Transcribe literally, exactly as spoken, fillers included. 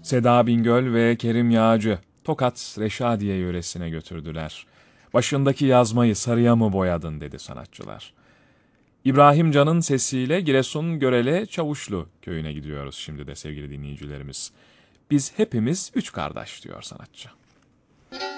Seda Bingöl ve Kerim Yağcı Tokat Reşadiye yöresine götürdüler. Başındaki yazmayı sarıya mı boyadın dedi sanatçılar. İbrahim Can'ın sesiyle Giresun Görele Çavuşlu köyüne gidiyoruz şimdi de sevgili dinleyicilerimiz. Biz hepimiz üç kardeş diyor sanatçı.